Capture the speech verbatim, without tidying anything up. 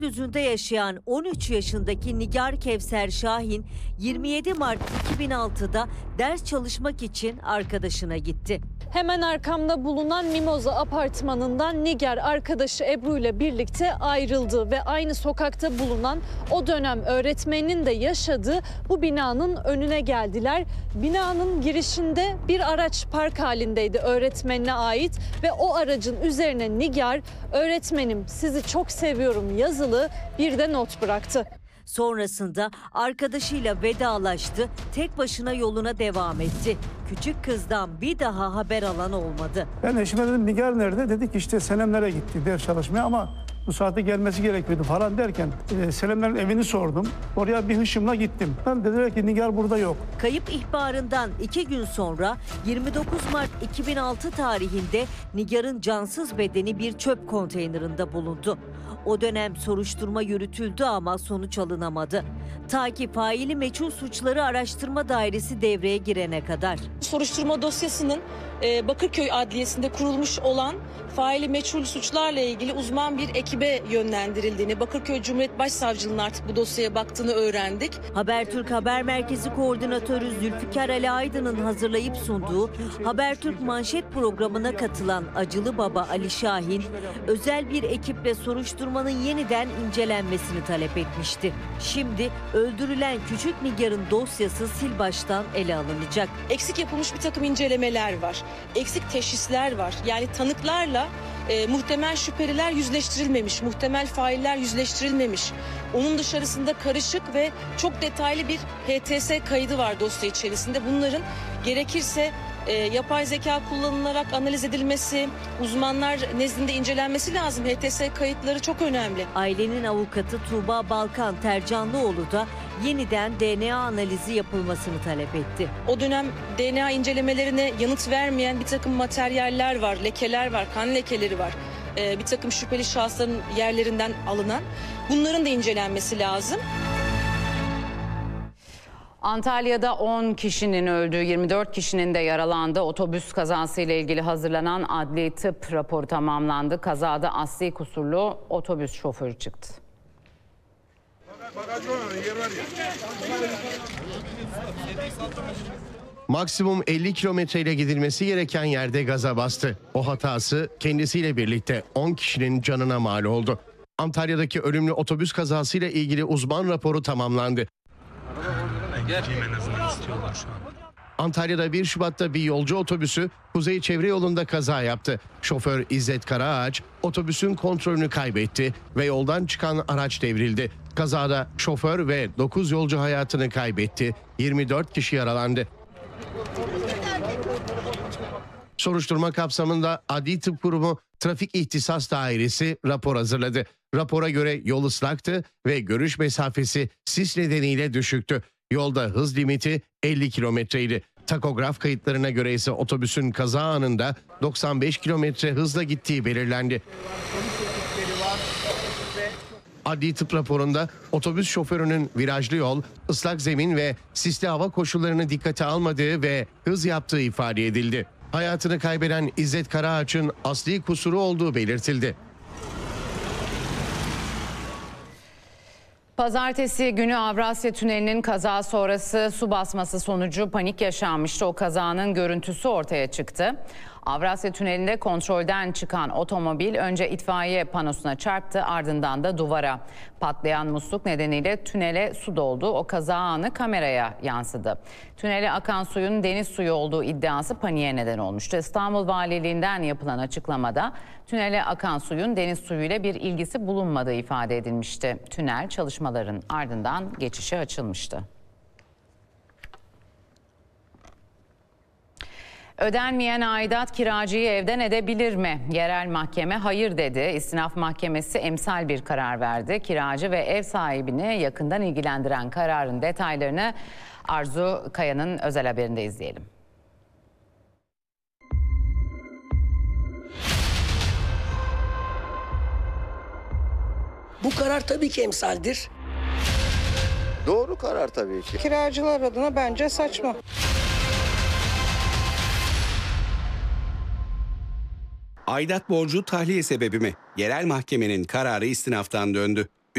Beylikdüzü'nde yaşayan on üç yaşındaki Nigar Kevser Şahin yirmi yedi Mart iki bin altıda ders çalışmak için arkadaşına gitti. Hemen arkamda bulunan Mimoza apartmanından Nigar arkadaşı Ebru ile birlikte ayrıldı ve aynı sokakta bulunan o dönem öğretmeninin de yaşadığı bu binanın önüne geldiler. Binanın girişinde bir araç park halindeydi öğretmenine ait ve o aracın üzerine Nigar "Öğretmenim sizi çok seviyorum" yazılı bir de not bıraktı. Sonrasında arkadaşıyla vedalaştı, tek başına yoluna devam etti. Küçük kızdan bir daha haber alan olmadı. Ben eşime dedim Nigar nerede? Dedi ki işte Senemler'e gitti ders çalışmaya ama bu saate gelmesi gerekiyordu falan derken e, Senemler'in evini sordum. Oraya bir hışımla gittim. Ben dediler ki Nigar burada yok. Kayıp ihbarından iki gün sonra yirmi dokuz Mart iki bin altı tarihinde Nigar'ın cansız bedeni bir çöp konteynerinde bulundu. O dönem soruşturma yürütüldü ama sonuç alınamadı. Ta ki faili meçhul suçları araştırma dairesi devreye girene kadar. Soruşturma dosyasının e, Bakırköy Adliyesi'nde kurulmuş olan faili meçhul suçlarla ilgili uzman bir ekibe yönlendirildiğini, Bakırköy Cumhuriyet Başsavcılığı'nın artık bu dosyaya baktığını öğrendik. Habertürk Haber Merkezi Koordinatörü Zülfikar Ali Aydın'ın hazırlayıp sunduğu Habertürk Manşet programına katılan Acılı Baba Ali Şahin, özel bir ekiple soruşturmanın yeniden incelenmesini talep etmişti. Şimdi öldürülen küçük Nigar'ın dosyası sil baştan ele alınacak. Eksik yapılmış bir takım incelemeler var. Eksik teşhisler var. Yani tanıklarla e, muhtemel şüpheliler yüzleştirilmemiş, muhtemel failler yüzleştirilmemiş. Onun dışarısında karışık ve çok detaylı bir H T S kaydı var dosya içerisinde. Bunların gerekirse e, yapay zeka kullanılarak analiz edilmesi, uzmanlar nezdinde incelenmesi lazım. H T S kayıtları çok önemli. Ailenin avukatı Tuğba Balkan Tercanlıoğlu da yeniden D N A analizi yapılmasını talep etti. O dönem D N A incelemelerine yanıt vermeyen bir takım materyaller var, lekeler var, kan lekeleri var. Ee, bir takım şüpheli şahısların yerlerinden alınan. Bunların da incelenmesi lazım. Antalya'da on kişinin öldüğü, yirmi dört kişinin de yaralandığı otobüs kazası ile ilgili hazırlanan adli tıp raporu tamamlandı. Kazada asli kusurlu otobüs şoförü çıktı. Maksimum elli kilometre ile gidilmesi gereken yerde gaza bastı. O hatası kendisiyle birlikte on kişinin canına mal oldu. Antalya'daki ölümlü otobüs kazasıyla ilgili uzman raporu tamamlandı. Antalya'da bir Şubat'ta bir yolcu otobüsü Kuzey Çevre Yolu'nda kaza yaptı. Şoför İzzet Karaağaç otobüsün kontrolünü kaybetti ve yoldan çıkan araç devrildi. Kazada şoför ve dokuz yolcu hayatını kaybetti. yirmi dört kişi yaralandı. Soruşturma kapsamında Adli Tıp Kurumu Trafik İhtisas Dairesi rapor hazırladı. Rapora göre yol ıslaktı ve görüş mesafesi sis nedeniyle düşüktü. Yolda hız limiti elli kilometreydi. Takograf kayıtlarına göre ise otobüsün kaza anında doksan beş kilometre hızla gittiği belirlendi. Adli tıp raporunda otobüs şoförünün virajlı yol, ıslak zemin ve sisli hava koşullarını dikkate almadığı ve hız yaptığı ifade edildi. Hayatını kaybeden İzzet Karaağaç'ın asli kusuru olduğu belirtildi. Pazartesi günü Avrasya Tüneli'nin kaza sonrası su basması sonucu panik yaşanmıştı. O kazanın görüntüsü ortaya çıktı. Avrasya Tüneli'nde kontrolden çıkan otomobil önce itfaiye panosuna çarptı, ardından da duvara. Patlayan musluk nedeniyle tünele su doldu. O kaza anı kameraya yansıdı. Tünele akan suyun deniz suyu olduğu iddiası paniğe neden olmuştu. İstanbul Valiliğinden yapılan açıklamada tünele akan suyun deniz suyuyla bir ilgisi bulunmadığı ifade edilmişti. Tünel çalışmaların ardından geçişe açılmıştı. Ödenmeyen aidat kiracıyı evden edebilir mi? Yerel mahkeme hayır dedi. İstinaf Mahkemesi emsal bir karar verdi. Kiracı ve ev sahibini yakından ilgilendiren kararın detaylarını Arzu Kaya'nın özel haberinde izleyelim. Bu karar tabii ki emsaldir. Doğru karar tabii ki. Kiracılar adına bence saçma. Aidat borcu tahliye sebebi mi? Yerel mahkemenin kararı istinaftan döndü.